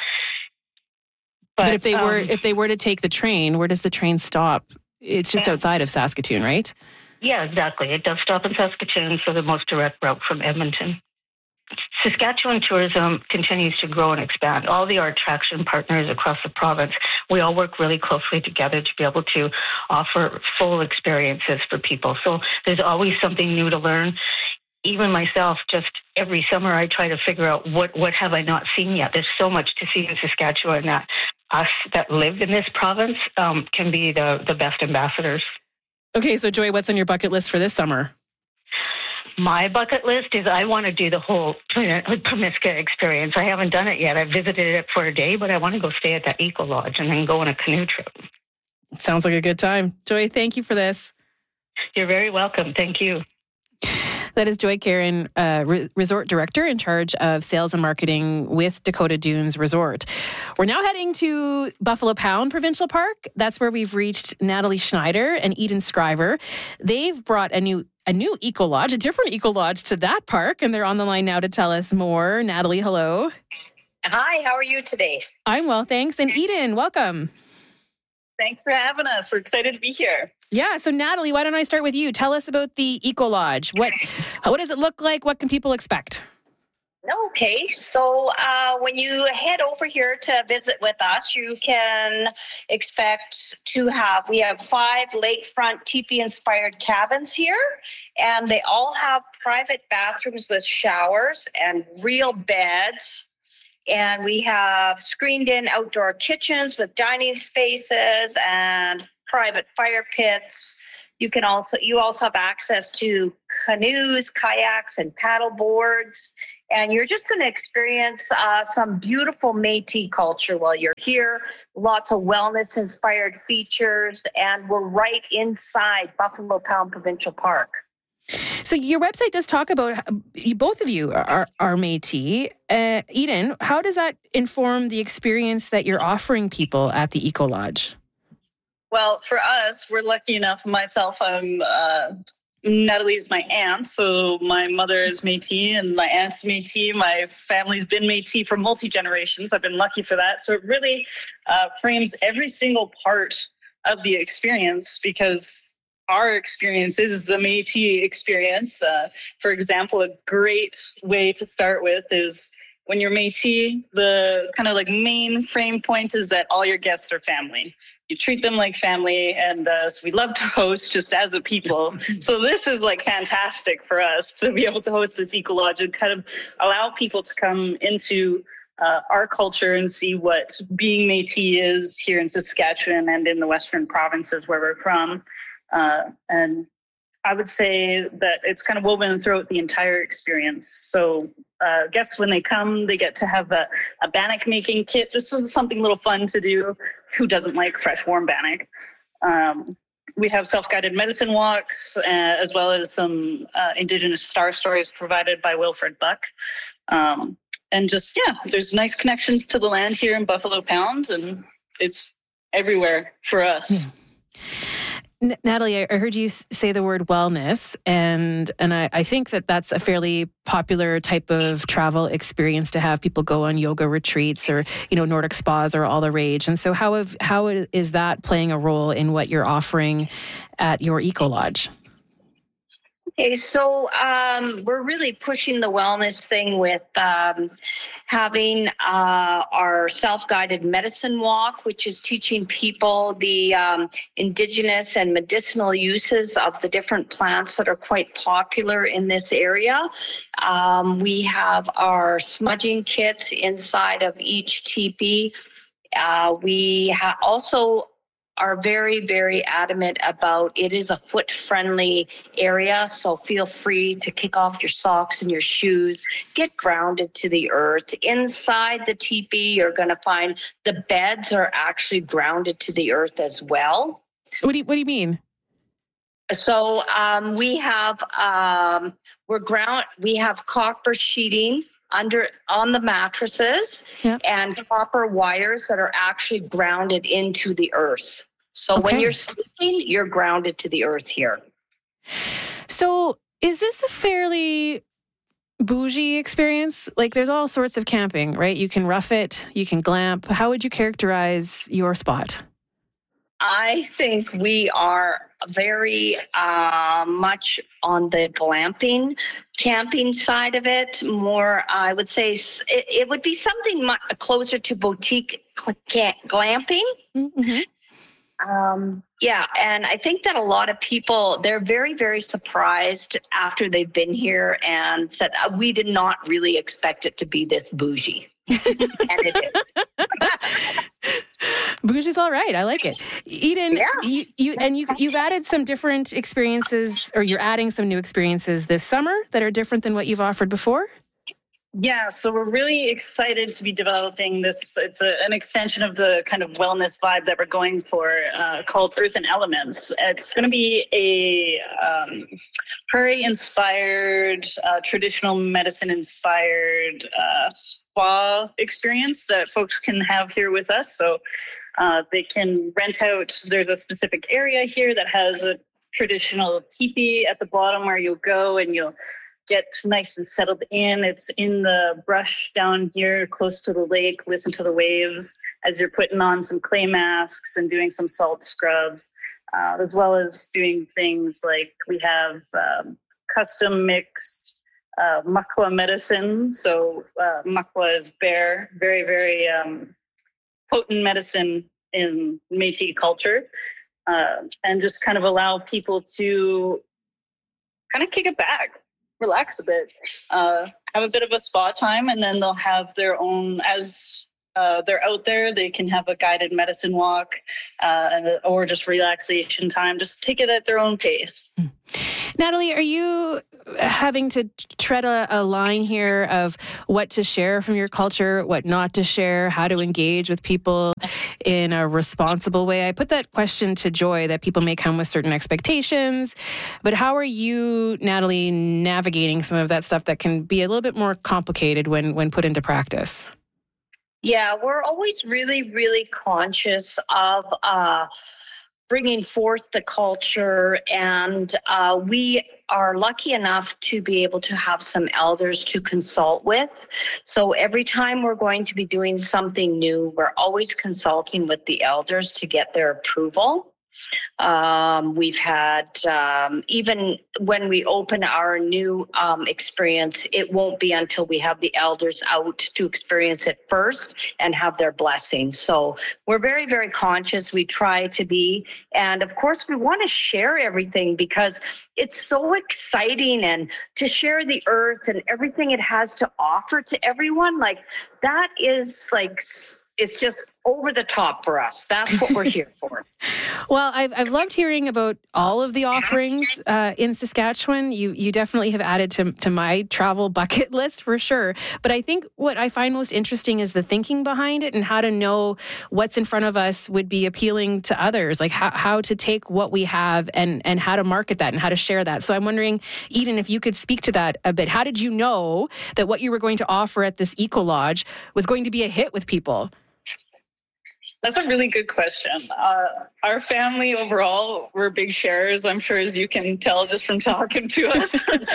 But, but if they um, were if they were to take the train, where does the train stop? It's just yeah. outside of Saskatoon, right? Yeah, exactly. It does stop in Saskatoon, so the most direct route from Edmonton. Saskatchewan tourism continues to grow and expand. All the art attraction partners across the province, we all work really closely together to be able to offer full experiences for people. So there's always something new to learn. Even myself, just every summer, I try to figure out what, what have I not seen yet. There's so much to see in Saskatchewan that us that live in this province um, can be the, the best ambassadors. Okay, so Joy, what's on your bucket list for this summer? My bucket list is I want to do the whole Pemiska experience. I haven't done it yet. I visited it for a day, but I want to go stay at that Eco Lodge and then go on a canoe trip. Sounds like a good time. Joy, thank you for this. You're very welcome. Thank you. That is Joy Karen, uh, Re- Resort Director in charge of sales and marketing with Dakota Dunes Resort. We're now heading to Buffalo Pound Provincial Park. That's where we've reached Natalie Schneider and Eden Scriver. They've brought a new a new Eco Lodge, a different Eco Lodge to that park, and they're on the line now to tell us more. Natalie, hello. Hi, how are you today? I'm well, thanks. And Eden, welcome. Thanks for having us. We're excited to be here. Yeah, so Natalie, why don't I start with you? Tell us about the Eco Lodge. What, what does it look like? What can people expect? Okay, so uh, when you head over here to visit with us, you can expect to have, we have five lakefront teepee-inspired cabins here, and they all have private bathrooms with showers and real beds. And we have screened-in outdoor kitchens with dining spaces and private fire pits. You can also you also have access to canoes, kayaks, and paddle boards. And you're just going to experience uh, some beautiful Métis culture while you're here. Lots of wellness-inspired features, and we're right inside Buffalo Pound Provincial Park. So your website does talk about, both of you are, are Métis. Uh, Eden, how does that inform the experience that you're offering people at the Eco Lodge? Well, for us, we're lucky enough. Myself, I'm uh, Natalie is my aunt, so my mother is Métis and my aunt's Métis. My family's been Métis for multi-generations. I've been lucky for that. So it really uh, frames every single part of the experience, because our experience is the Métis experience. Uh, for example, a great way to start with is when you're Métis, the kind of like main frame point is that all your guests are family. You treat them like family, and uh, so we love to host just as a people. So this is like fantastic for us to be able to host this Eco Lodge and kind of allow people to come into uh, our culture and see what being Métis is here in Saskatchewan and in the Western provinces where we're from. Uh, and I would say that it's kind of woven throughout the entire experience. So uh, guests, when they come, they get to have a, a bannock making kit. This is something a little fun to do. Who doesn't like fresh, warm bannock? Um, we have self-guided medicine walks, uh, as well as some uh, Indigenous star stories provided by Wilfred Buck. Um, and just, yeah, there's nice connections to the land here in Buffalo Pound, and it's everywhere for us. Yeah. N- Natalie, I heard you say the word wellness, and and I, I think that that's a fairly popular type of travel experience to have people go on yoga retreats, or, you know, Nordic spas are all the rage. And so how have, how is that playing a role in what you're offering at your Eco Lodge? Okay, so um, we're really pushing the wellness thing with um, having uh, our self-guided medicine walk, which is teaching people the um, Indigenous and medicinal uses of the different plants that are quite popular in this area. Um, we have our smudging kits inside of each teepee. Uh, we ha- also are very, very adamant about it is a foot-friendly area, so feel free to kick off your socks and your shoes, get grounded to the earth. Inside the teepee, you're going to find the beds are actually grounded to the earth as well. What do you, what do you mean? So um, we have um, we're ground we have copper sheeting under on the mattresses, yep, and copper wires that are actually grounded into the earth. So okay, when you're sleeping, you're grounded to the earth here. So is this a fairly bougie experience? Like, there's all sorts of camping, right? You can rough it, you can glamp. How would you characterize your spot? I think we are very uh, much on the glamping, camping side of it. More, I would say it, it would be something much closer to boutique glamping. Mm-hmm. Um, yeah, and I think that a lot of people, they're very, very surprised after they've been here and said, we did not really expect it to be this bougie. And it is. Bougie's all right. I like it. Eden, yeah. you, you and you, you've added some different experiences, or you're adding some new experiences this summer that are different than what you've offered before? Yeah, so we're really excited to be developing this. It's a, an extension of the kind of wellness vibe that we're going for, uh, called Earth and Elements. It's going to be a um, prairie-inspired, uh, traditional medicine-inspired uh, spa experience that folks can have here with us. So uh, they can rent out. There's a specific area here that has a traditional teepee at the bottom where you'll go and you'll get nice and settled in. It's in the brush down here close to the lake. Listen to the waves as you're putting on some clay masks and doing some salt scrubs, uh, as well as doing things like we have um, custom mixed uh, makwa medicine. So uh, makwa is bear, very, very um, potent medicine in Métis culture, uh, and just kind of allow people to kind of kick it back, relax a bit, uh, have a bit of a spa time, and then they'll have their own, as uh, they're out there, they can have a guided medicine walk uh, or just relaxation time. Just take it at their own pace. Natalie, are you having to tread a, a line here of what to share from your culture, what not to share, how to engage with people in a responsible way? I put that question to Joy, that people may come with certain expectations, but how are you, Natalie, navigating some of that stuff that can be a little bit more complicated when, when put into practice? Yeah, we're always really, really conscious of uh, bringing forth the culture, and uh, we are lucky enough to be able to have some elders to consult with. So every time we're going to be doing something new, we're always consulting with the elders to get their approval. Um, we've had, um, even when we open our new um, experience, it won't be until we have the elders out to experience it first and have their blessing. So we're very, very conscious. We try to be. And of course, we want to share everything because it's so exciting, and to share the earth and everything it has to offer to everyone. Like, that is like, it's just over the top for us. That's what we're here for. Well, I've I've loved hearing about all of the offerings uh, in Saskatchewan. You you definitely have added to to my travel bucket list for sure. But I think what I find most interesting is the thinking behind it and how to know what's in front of us would be appealing to others. Like how, how to take what we have and and how to market that and how to share that. So I'm wondering, Eden, if you could speak to that a bit. How did you know that what you were going to offer at this Eco Lodge was going to be a hit with people? That's a really good question. Uh, our family overall, we're big sharers, I'm sure, as you can tell just from talking to us.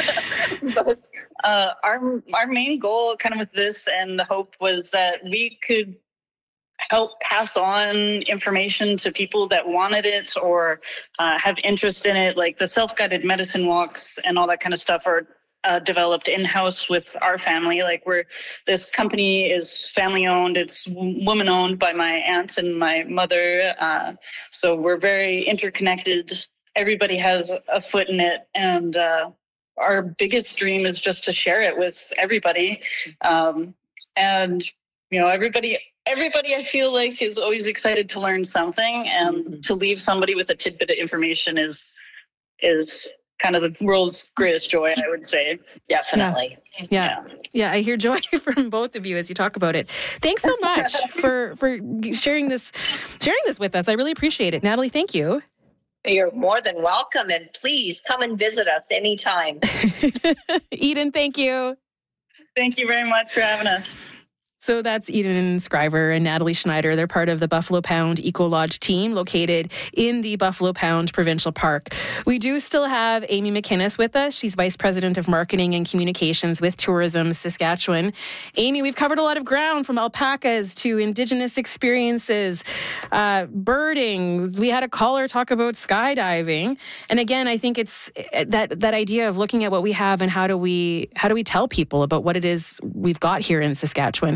But uh, our our main goal kind of with this and the hope was that we could help pass on information to people that wanted it or uh, have interest in it. Like the self-guided medicine walks and all that kind of stuff are Uh, developed in-house with our family. Like we're, this company is family owned. It's woman owned by my aunt and my mother. Uh, so we're very interconnected. Everybody has a foot in it. And uh, our biggest dream is just to share it with everybody. Um, and, you know, everybody, everybody I feel like is always excited to learn something, and mm-hmm. to leave somebody with a tidbit of information is, is, kind of the world's greatest joy, I would say. Definitely. Yeah. Yeah. yeah. I hear joy from both of you as you talk about it. Thanks so much for, for sharing this, sharing this with us. I really appreciate it. Natalie, thank you. You're more than welcome. And please come and visit us anytime. Eden, thank you. Thank you very much for having us. So that's Eden Scriver and Natalie Schneider. They're part of the Buffalo Pound Eco Lodge team located in the Buffalo Pound Provincial Park. We do still have Amy McInnes with us. She's Vice President of Marketing and Communications with Tourism Saskatchewan. Amy, we've covered a lot of ground, from alpacas to Indigenous experiences, uh, birding. We had a caller talk about skydiving. And again, I think it's that that idea of looking at what we have and how do we how do we tell people about what it is we've got here in Saskatchewan.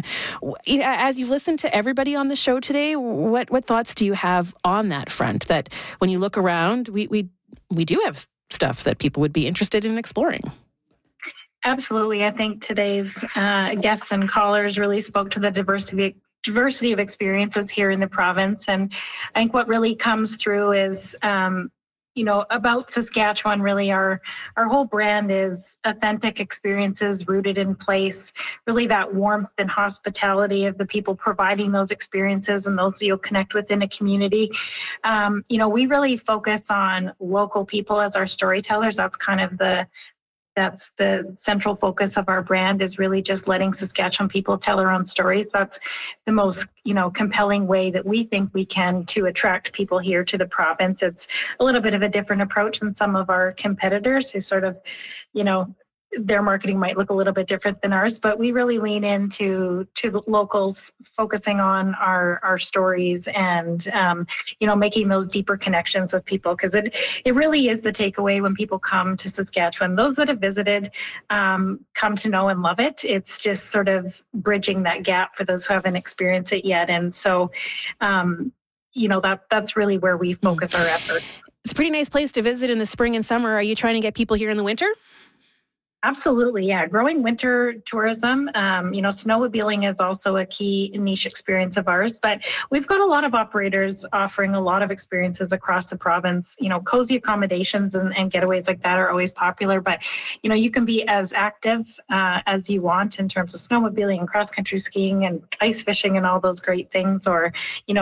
As you've listened to everybody on the show today, what, what thoughts do you have on that front? That when you look around, we, we, we do have stuff that people would be interested in exploring. Absolutely. I think today's uh, guests and callers really spoke to the diversity diversity of experiences here in the province. And I think what really comes through is um, you know, about Saskatchewan, really our our whole brand is authentic experiences rooted in place, really that warmth and hospitality of the people providing those experiences and those you'll connect with in a community. Um, you know, we really focus on local people as our storytellers. That's kind of the That's the central focus of our brand, is really just letting Saskatchewan people tell their own stories. That's the most, you know, compelling way that we think we can to attract people here to the province. It's a little bit of a different approach than some of our competitors who sort of, you know, their marketing might look a little bit different than ours, but we really lean into to the locals, focusing on our our stories and um, you know, making those deeper connections with people, because it it really is the takeaway when people come to Saskatchewan. Those that have visited um, come to know and love it. It's just sort of bridging that gap for those who haven't experienced it yet, and so um, you know, that that's really where we focus our effort. It's a pretty nice place to visit in the spring and summer. Are you trying to get people here in the winter? Absolutely, yeah. Growing winter tourism, um, you know, snowmobiling is also a key niche experience of ours, but we've got a lot of operators offering a lot of experiences across the province. You know, cozy accommodations and, and getaways like that are always popular, but, you know, you can be as active uh, as you want in terms of snowmobiling and cross-country skiing and ice fishing and all those great things, or, you know,